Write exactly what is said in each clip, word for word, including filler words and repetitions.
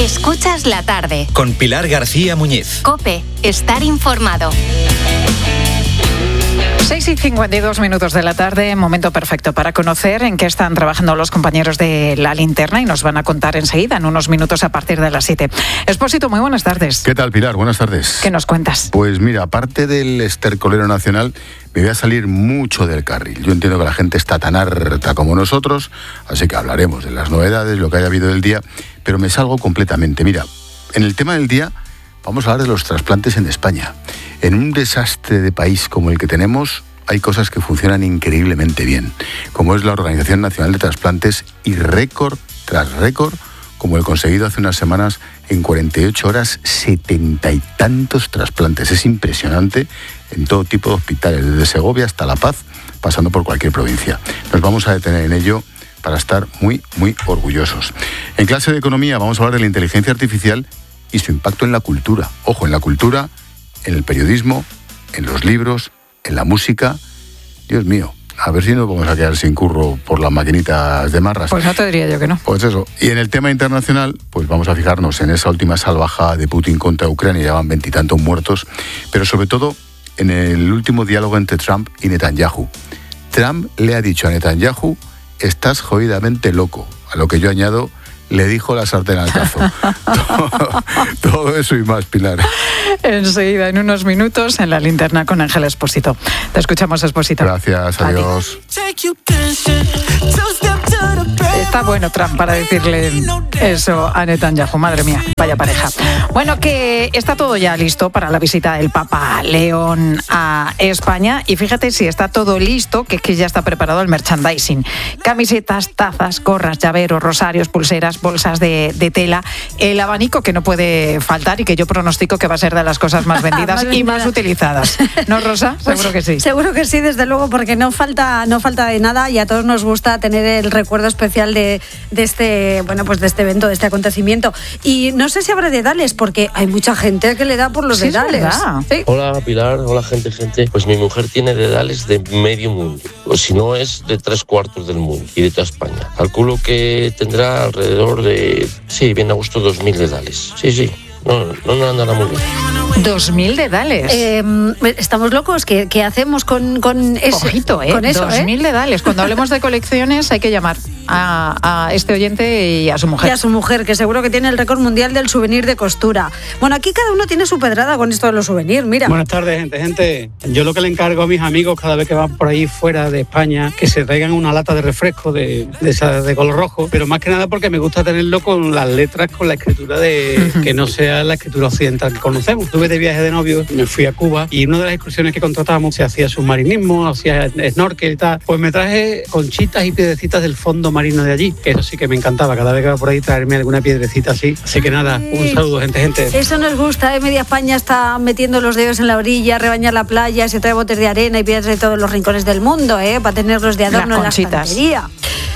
Escuchas la tarde. Con Pilar García Muñiz. COPE. Estar informado. seis y cincuenta y dos minutos de la tarde, momento perfecto para conocer en qué están trabajando los compañeros de La Linterna y nos van a contar enseguida, en unos minutos a partir de las siete. Expósito, muy buenas tardes. ¿Qué tal, Pilar? Buenas tardes. ¿Qué nos cuentas? Pues mira, aparte del estercolero nacional, me voy a salir mucho del carril. Yo entiendo que la gente está tan harta como nosotros, así que hablaremos de las novedades, lo que haya habido del día, pero me salgo completamente. Mira, en el tema del día vamos a hablar de los trasplantes en España. En un desastre de país como el que tenemos, hay cosas que funcionan increíblemente bien, como es la Organización Nacional de Trasplantes y récord tras récord, como el conseguido hace unas semanas, en cuarenta y ocho horas, setenta y tantos trasplantes. Es impresionante en todo tipo de hospitales, desde Segovia hasta La Paz, pasando por cualquier provincia. Nos vamos a detener en ello para estar muy, muy orgullosos. En clase de economía vamos a hablar de la inteligencia artificial y su impacto en la cultura. Ojo, en la cultura, en el periodismo, en los libros, en la música. Dios mío, a ver si nos vamos a quedar sin curro por las maquinitas de marras. Pues no te diría yo que no. Pues eso. Y en el tema internacional, pues vamos a fijarnos en esa última salvajada de Putin contra Ucrania, ya van veintitantos muertos, pero sobre todo en el último diálogo entre Trump y Netanyahu. Trump le ha dicho a Netanyahu, estás jodidamente loco, a lo que yo añado, le dijo la sartén al cazo. todo, todo eso y más, Pilar. Enseguida, en unos minutos, en La Linterna con Ángel Expósito. Te escuchamos, Expósito. Gracias, adiós. Está bueno Trump para decirle eso a Netanyahu. Madre mía, vaya pareja. Bueno, que está todo ya listo para la visita del Papa León a España. Y fíjate si está todo listo, que es que ya está preparado el merchandising. Camisetas, tazas, gorras, llaveros, rosarios, pulseras, bolsas de, de tela. El abanico que no puede faltar y que yo pronostico que va a ser de las cosas más vendidas más y más utilizadas. ¿No, Rosa? Pues seguro que sí. Seguro que sí, desde luego, porque no falta, no falta de nada y a todos nos gusta tener el recuerdo especial de, de este, bueno, pues de este evento, de este acontecimiento. Y no sé si habrá dedales, porque hay mucha gente que le da por los Sí, dedales. sí. Hola Pilar, hola gente, gente. Pues mi mujer tiene dedales de medio mundo, o si no es de tres cuartos del mundo y de toda España. Calculo que tendrá alrededor de, sí, bien a gusto, dos mil dedales. Sí, sí, no, no, no andará muy bien. Dos mil dedales. Eh, estamos locos. ¿Qué, qué hacemos con, con eso? Ojito, ¿eh? Con eso, Dos ¿eh? mil dedales. Cuando hablemos de colecciones hay que llamar a, a este oyente y a su mujer. Y a su mujer, que seguro que tiene el récord mundial del souvenir de costura. Bueno, aquí cada uno tiene su pedrada con esto de los souvenirs, mira. Buenas tardes, gente. Gente, yo lo que le encargo a mis amigos cada vez que van por ahí fuera de España, que se traigan una lata de refresco de, de, esa, de color rojo, pero más que nada porque me gusta tenerlo con las letras, con la escritura de que no sea la escritura occidental que conocemos. Tuve de viaje de novio, me fui a Cuba y una de las excursiones que contratamos se hacía submarinismo, hacía snorkel y tal. Pues me traje conchitas y piedrecitas del fondo marino de allí. Eso sí que me encantaba, cada vez que iba por ahí traerme alguna piedrecita así. Así que nada, un saludo, gente, gente. Eso nos gusta, ¿eh? Media España está metiendo los dedos en la orilla, rebañar la playa, se trae botes de arena y piedras de todos los rincones del mundo, ¿eh? Para tenerlos de adorno en la estantería.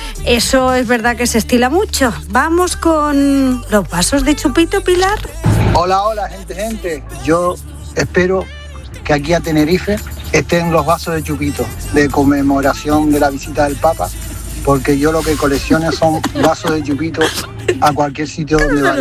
Eso es verdad que se estila mucho. Vamos con los vasos de chupito, Pilar. Hola, hola, gente, gente. Yo espero que aquí a Tenerife estén los vasos de chupito de conmemoración de la visita del Papa, porque yo lo que colecciono son vasos de chupito a cualquier sitio donde vaya.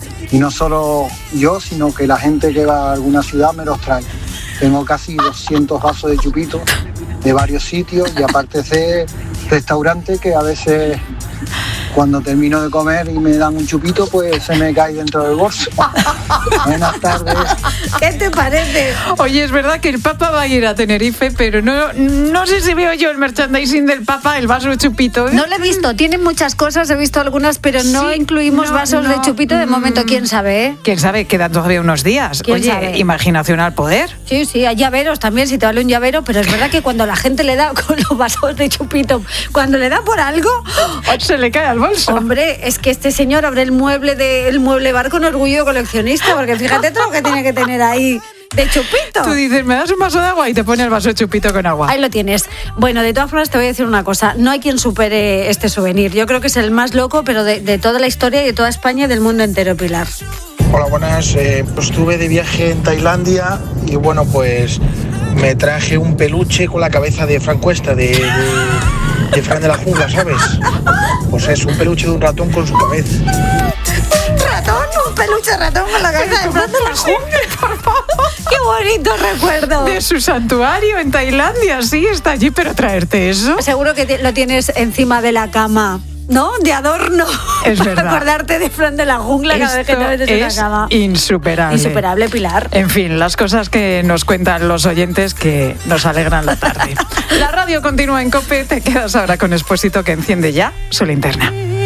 Y no solo yo, sino que la gente que va a alguna ciudad me los trae. Tengo casi doscientos vasos de chupito de varios sitios y aparte de restaurantes que a veces cuando termino de comer y me dan un chupito, pues se me cae dentro del bolso. Buenas tardes. ¿Qué te parece? Oye, es verdad que el Papa va a ir a Tenerife, pero no, no sé si veo yo el merchandising del Papa, el vaso de chupito, ¿eh? No lo he visto, tienen muchas cosas, he visto algunas, pero no Sí, incluimos no, vasos no, de chupito de momento, quién sabe, ¿eh? ¿Quién sabe? Quedan todavía unos días. ¿Quién Oye, sabe? imaginación al poder. Sí, sí, hay llaveros también, si te vale un llavero, pero es verdad que cuando la gente le da con los vasos de chupito, cuando le da por algo, se le cae al bolso. Hombre, es que este señor abre el mueble de, el mueble bar con orgullo de coleccionista, porque fíjate todo lo que tiene que tener ahí de chupito. Tú dices, ¿me das un vaso de agua? Y te pone el vaso de chupito con agua. Ahí lo tienes. Bueno, de todas formas te voy a decir una cosa, no hay quien supere este souvenir. Yo creo que es el más loco, pero de, de toda la historia y de toda España y del mundo entero, Pilar. Hola, buenas. Eh, pues estuve de viaje en Tailandia y bueno, pues me traje un peluche con la cabeza de Fran Cuesta, de, de, de Fran de la Jungla, ¿sabes? Pues es un peluche de un ratón con su cabeza. ¿Ratón? peluche ratón con la cabeza de Fran de la Jungla, por favor. Qué bonito recuerdo. De su santuario en Tailandia, sí, está allí, pero traerte eso. Seguro que te, lo tienes encima de la cama, ¿no? De adorno. Es verdad. Para acordarte de Fran de la Jungla cada vez que te metes en la cama. Insuperable. Insuperable, Pilar. En fin, las cosas que nos cuentan los oyentes que nos alegran la tarde. La radio continúa en COPE, te quedas ahora con Expósito, que enciende ya su linterna.